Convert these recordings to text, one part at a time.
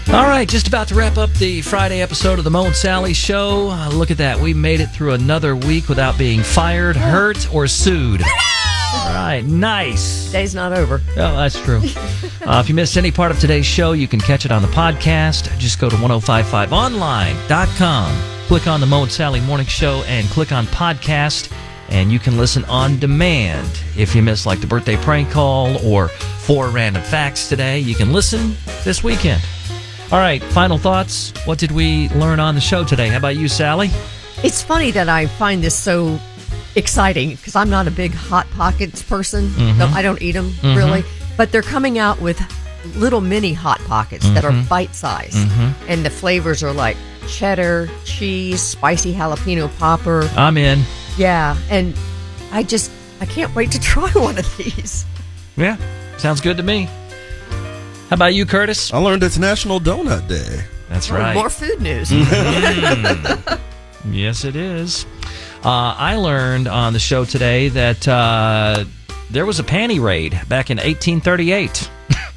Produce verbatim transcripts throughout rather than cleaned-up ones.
All right, just about to wrap up the Friday episode of the Mo and Sally Show. Uh, look at that. We made it through another week without being fired, hurt, or sued. All right, nice. Day's not over. Oh, that's true. Uh, if you missed any part of today's show, you can catch it on the podcast. Just go to ten fifty-five online dot com. Click on the Mo and Sally Morning Show and click on podcast, and you can listen on demand. If you missed like the birthday prank call or four random facts today, you can listen this weekend. All right, final thoughts. What did we learn on the show today? How about you, Sally? It's funny that I find this so exciting because I'm not a big Hot Pockets person. Mm-hmm. No, I don't eat them, Mm-hmm. really. But they're coming out with little mini Hot Pockets Mm-hmm. that are bite-sized. Mm-hmm. And the flavors are like cheddar, cheese, spicy jalapeno popper. I'm in. Yeah, and I just, I can't wait to try one of these. Yeah, sounds good to me. How about you, Curtis? I learned it's National Donut Day. That's Oh, right. more food news. Mm. Yes, it is. Uh, I learned on the show today that uh, there was a panty raid back in eighteen thirty-eight.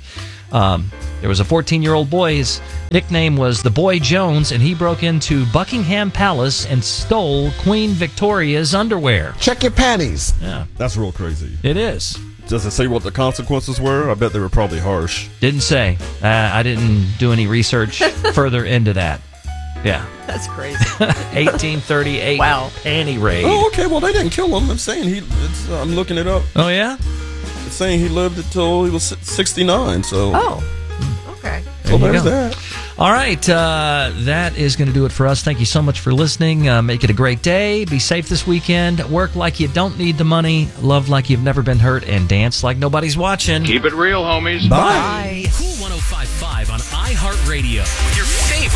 um, there was a fourteen-year-old boy. His nickname was the Boy Jones, and he broke into Buckingham Palace and stole Queen Victoria's underwear. Check your panties. Yeah, That's real crazy. it is. Does it say what the consequences were? I bet they were probably harsh. Didn't say. Uh, I didn't do any research further into that. Yeah. That's crazy. eighteen thirty-eight Wow. panty raid. Oh, okay. Well, they didn't kill him. I'm saying he. It's, uh, I'm looking it up. Oh, yeah? It's saying he lived until he was sixty-nine. So, Oh, okay. so There you there's go. that. All right, uh, that is going to do it for us. Thank you so much for listening. Uh, make it a great day. Be safe this weekend. Work like you don't need the money. Love like you've never been hurt. And dance like nobody's watching. Keep it real, homies. Bye. Cool ten fifty-five on iHeartRadio with your favorite